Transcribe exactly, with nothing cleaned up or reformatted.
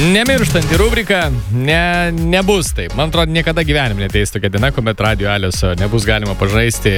Nemirštanti rubrika, ne, nebus taip. Man atrodo, niekada gyvenime neteis tokia diena, kuomet Radio Alioso nebus galima pažaisti